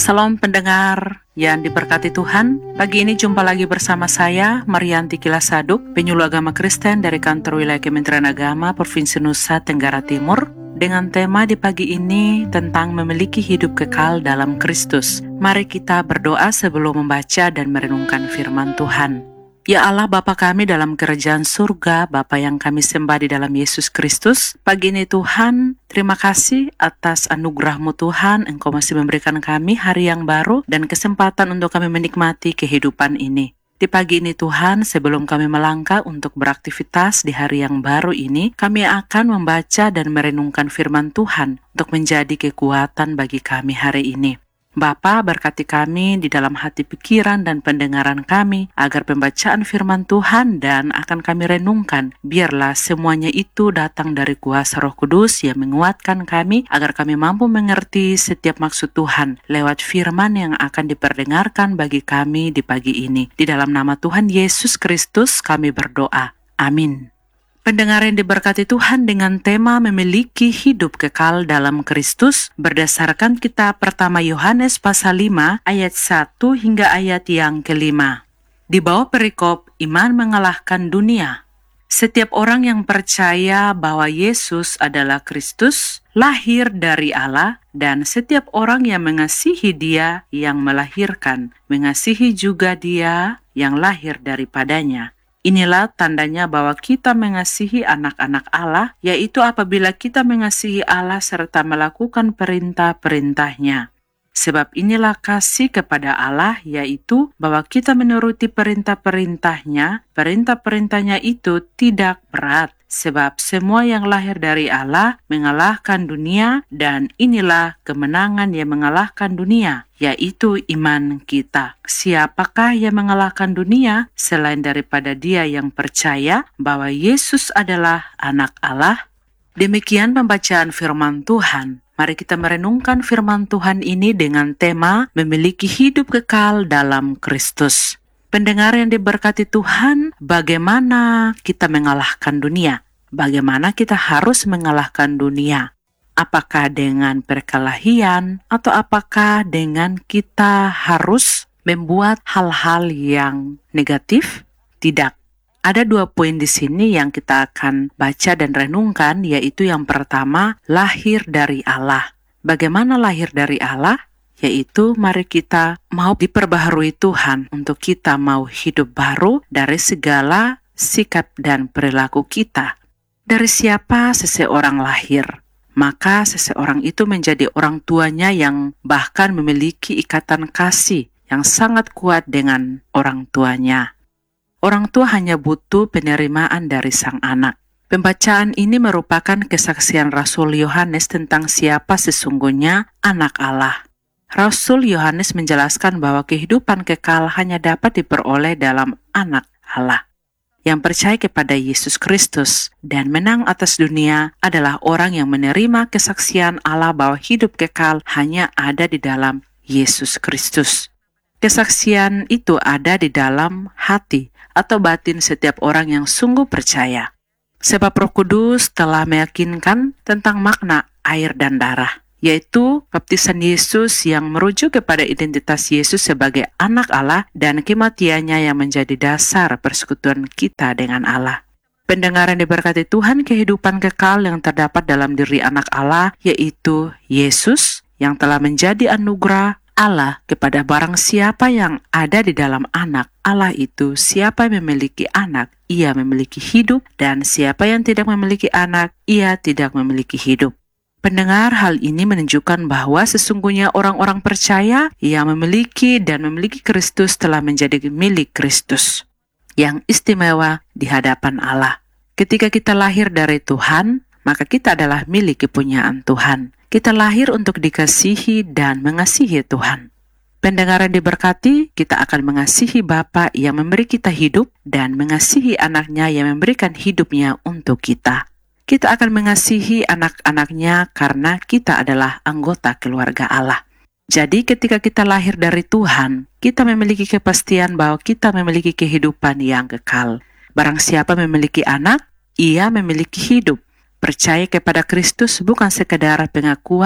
Salam pendengar yang diberkati Tuhan. Pagi ini jumpa lagi bersama saya, Marianti Kilasaduk, penyuluh agama Kristen dari kantor wilayah Kementerian Agama Provinsi Nusa Tenggara Timur, dengan tema di pagi ini tentang memiliki hidup kekal dalam Kristus. Mari kita berdoa sebelum membaca dan merenungkan firman Tuhan. Ya Allah Bapa kami dalam kerajaan surga, Bapa yang kami sembah di dalam Yesus Kristus, pagi ini Tuhan, terima kasih atas anugerah-Mu Tuhan, Engkau masih memberikan kami hari yang baru dan kesempatan untuk kami menikmati kehidupan ini. Di pagi ini Tuhan, sebelum kami melangkah untuk beraktivitas di hari yang baru ini, kami akan membaca dan merenungkan firman Tuhan untuk menjadi kekuatan bagi kami hari ini. Bapa, berkati kami di dalam hati pikiran dan pendengaran kami, agar pembacaan firman Tuhan dan akan kami renungkan, biarlah semuanya itu datang dari kuasa Roh Kudus yang menguatkan kami, agar kami mampu mengerti setiap maksud Tuhan lewat firman yang akan diperdengarkan bagi kami di pagi ini. Di dalam nama Tuhan Yesus Kristus kami berdoa. Amin. Pendengar yang diberkati Tuhan, dengan tema memiliki hidup kekal dalam Kristus berdasarkan kitab pertama Yohanes pasal 5 ayat 1 hingga ayat yang ke-5. Di bawah perikop iman mengalahkan dunia. Setiap orang yang percaya bahwa Yesus adalah Kristus lahir dari Allah, dan setiap orang yang mengasihi Dia yang melahirkan mengasihi juga Dia yang lahir daripadanya. Inilah tandanya bahwa kita mengasihi anak-anak Allah, yaitu apabila kita mengasihi Allah serta melakukan perintah-perintahnya. Sebab inilah kasih kepada Allah, yaitu bahwa kita menuruti perintah-perintahnya. Perintah-perintahnya itu tidak berat, sebab semua yang lahir dari Allah mengalahkan dunia, dan inilah kemenangan yang mengalahkan dunia, yaitu iman kita. Siapakah yang mengalahkan dunia selain daripada dia yang percaya bahwa Yesus adalah anak Allah? Demikian pembacaan firman Tuhan. Mari kita merenungkan firman Tuhan ini dengan tema memiliki hidup kekal dalam Kristus. Pendengar yang diberkati Tuhan, bagaimana kita mengalahkan dunia? Bagaimana kita harus mengalahkan dunia? Apakah dengan perkelahian atau apakah dengan kita harus membuat hal-hal yang negatif? Tidak. Ada 2 poin di sini yang kita akan baca dan renungkan, yaitu yang pertama, lahir dari Allah. Bagaimana lahir dari Allah? Yaitu mari kita mau diperbaharui Tuhan untuk kita mau hidup baru dari segala sikap dan perilaku kita. Dari siapa seseorang lahir? Maka seseorang itu menjadi orang tuanya yang bahkan memiliki ikatan kasih yang sangat kuat dengan orang tuanya. Orang tua hanya butuh penerimaan dari sang anak. Pembacaan ini merupakan kesaksian Rasul Yohanes tentang siapa sesungguhnya anak Allah. Rasul Yohanes menjelaskan bahwa kehidupan kekal hanya dapat diperoleh dalam anak Allah. Yang percaya kepada Yesus Kristus dan menang atas dunia adalah orang yang menerima kesaksian Allah bahwa hidup kekal hanya ada di dalam Yesus Kristus. Kesaksian itu ada di dalam hati atau batin setiap orang yang sungguh percaya. Sebab Roh Kudus telah meyakinkan tentang makna air dan darah, yaitu baptisan Yesus yang merujuk kepada identitas Yesus sebagai anak Allah dan kematiannya yang menjadi dasar persekutuan kita dengan Allah. Pendengar yang diberkati Tuhan, kehidupan kekal yang terdapat dalam diri anak Allah, yaitu Yesus yang telah menjadi anugerah Allah kepada barang siapa yang ada di dalam anak Allah itu. Siapa yang memiliki anak, ia memiliki hidup, dan siapa yang tidak memiliki anak, ia tidak memiliki hidup. Pendengar, hal ini menunjukkan bahwa sesungguhnya orang-orang percaya yang memiliki dan memiliki Kristus telah menjadi milik Kristus yang istimewa di hadapan Allah. Ketika kita lahir dari Tuhan, maka kita adalah milik kepunyaan Tuhan. Kita lahir untuk dikasihi dan mengasihi Tuhan. Pendengar yang diberkati, kita akan mengasihi Bapa yang memberi kita hidup dan mengasihi anaknya yang memberikan hidupnya untuk kita. Kita akan mengasihi anak-anaknya karena kita adalah anggota keluarga Allah. Jadi ketika kita lahir dari Tuhan, kita memiliki kepastian bahwa kita memiliki kehidupan yang kekal. Barang siapa memiliki anak, ia memiliki hidup. Percaya kepada Kristus bukan sekedar pengakuan,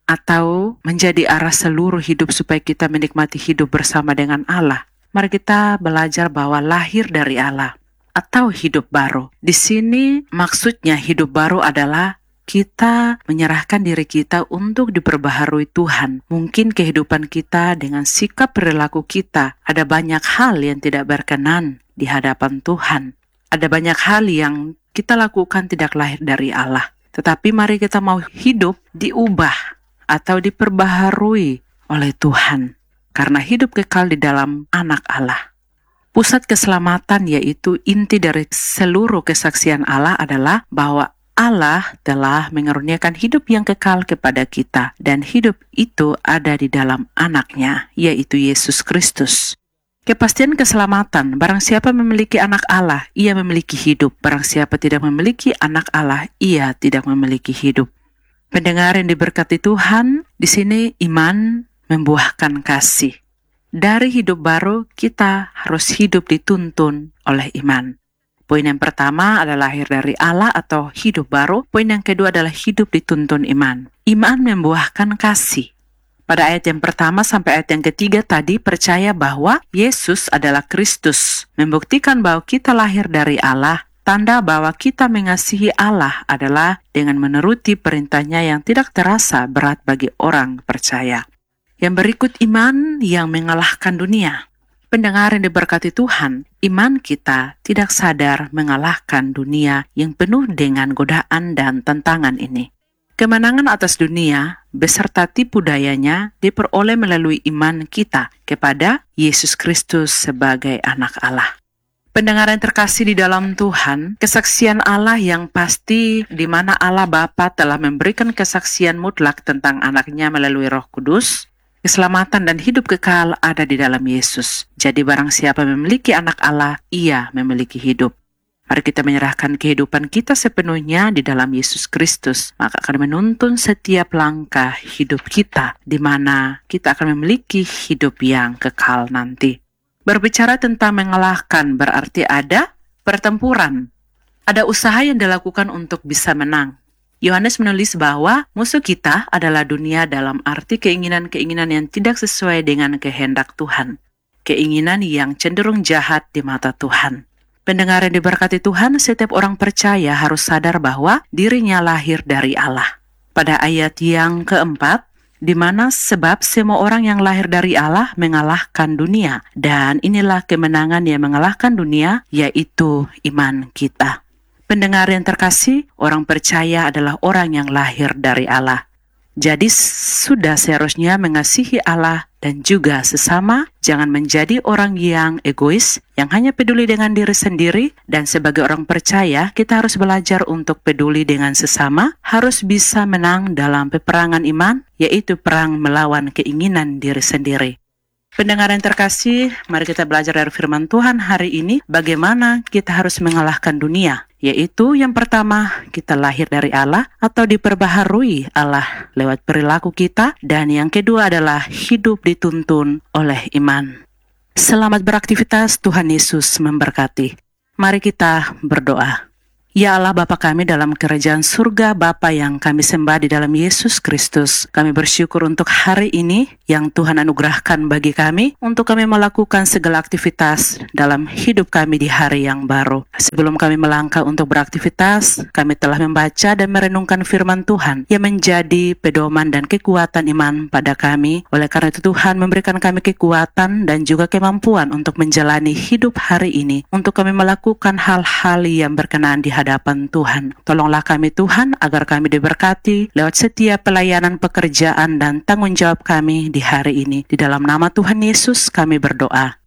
atau menjadi arah seluruh hidup supaya kita menikmati hidup bersama dengan Allah. Mari kita belajar bahwa lahir dari Allah atau hidup baru. Di sini maksudnya hidup baru adalah kita menyerahkan diri kita untuk diperbaharui Tuhan. Mungkin kehidupan kita dengan sikap perilaku kita ada banyak hal yang tidak berkenan di hadapan Tuhan. Ada banyak hal yang kita lakukan tidak lahir dari Allah. Tetapi mari kita mau hidup diubah atau diperbaharui oleh Tuhan. Karena hidup kekal di dalam Anak Allah. Pusat keselamatan yaitu inti dari seluruh kesaksian Allah adalah bahwa Allah telah mengaruniakan hidup yang kekal kepada kita, dan hidup itu ada di dalam Anaknya, yaitu Yesus Kristus. Kepastian keselamatan, barang siapa memiliki Anak Allah, ia memiliki hidup. Barang siapa tidak memiliki Anak Allah, ia tidak memiliki hidup. Pendengar yang diberkati Tuhan, di sini iman membuahkan kasih. Dari hidup baru, kita harus hidup dituntun oleh iman. Poin yang pertama adalah lahir dari Allah atau hidup baru. Poin yang kedua adalah hidup dituntun iman. Iman membuahkan kasih. Pada ayat yang pertama sampai ayat yang ketiga tadi percaya bahwa Yesus adalah Kristus. Membuktikan bahwa kita lahir dari Allah. Tanda bahwa kita mengasihi Allah adalah dengan menuruti perintahnya yang tidak terasa berat bagi orang percaya. Yang berikut iman yang mengalahkan dunia. Pendengar yang diberkati Tuhan, iman kita tidak sadar mengalahkan dunia yang penuh dengan godaan dan tantangan ini. Kemenangan atas dunia beserta tipu dayanya diperoleh melalui iman kita kepada Yesus Kristus sebagai Anak Allah. Pendengar yang terkasih di dalam Tuhan, kesaksian Allah yang pasti di mana Allah Bapa telah memberikan kesaksian mutlak tentang Anaknya melalui Roh Kudus. Keselamatan dan hidup kekal ada di dalam Yesus. Jadi barang siapa memiliki Anak Allah, ia memiliki hidup. Mari kita menyerahkan kehidupan kita sepenuhnya di dalam Yesus Kristus. Maka akan menuntun setiap langkah hidup kita, di mana kita akan memiliki hidup yang kekal nanti. Berbicara tentang mengalahkan berarti ada pertempuran. Ada usaha yang dilakukan untuk bisa menang. Yohanes menulis bahwa musuh kita adalah dunia dalam arti keinginan-keinginan yang tidak sesuai dengan kehendak Tuhan. Keinginan yang cenderung jahat di mata Tuhan. Pendengar yang diberkati Tuhan, setiap orang percaya harus sadar bahwa dirinya lahir dari Allah. Pada ayat yang keempat, di mana sebab semua orang yang lahir dari Allah mengalahkan dunia. Dan inilah kemenangan yang mengalahkan dunia, yaitu iman kita. Pendengar yang terkasih, orang percaya adalah orang yang lahir dari Allah. Jadi sudah seharusnya mengasihi Allah dan juga sesama. Jangan menjadi orang yang egois, yang hanya peduli dengan diri sendiri. Dan sebagai orang percaya, kita harus belajar untuk peduli dengan sesama. Harus bisa menang dalam peperangan iman, yaitu perang melawan keinginan diri sendiri. Pendengar yang terkasih, mari kita belajar dari firman Tuhan hari ini bagaimana kita harus mengalahkan dunia. Yaitu yang pertama, kita lahir dari Allah atau diperbaharui Allah lewat perilaku kita. Dan yang kedua adalah hidup dituntun oleh iman. Selamat beraktivitas, Tuhan Yesus memberkati. Mari kita berdoa. Ya Allah Bapa kami dalam kerajaan surga, Bapa yang kami sembah di dalam Yesus Kristus. Kami bersyukur untuk hari ini yang Tuhan anugerahkan bagi kami untuk kami melakukan segala aktivitas dalam hidup kami di hari yang baru. Sebelum kami melangkah untuk beraktivitas, kami telah membaca dan merenungkan firman Tuhan yang menjadi pedoman dan kekuatan iman pada kami. Oleh karena itu Tuhan memberikan kami kekuatan dan juga kemampuan untuk menjalani hidup hari ini, untuk kami melakukan hal-hal yang berkenaan di hadapan Tuhan. Tolonglah kami Tuhan agar kami diberkati lewat setiap pelayanan, pekerjaan dan tanggung jawab kami di hari ini. Di dalam nama Tuhan Yesus kami berdoa.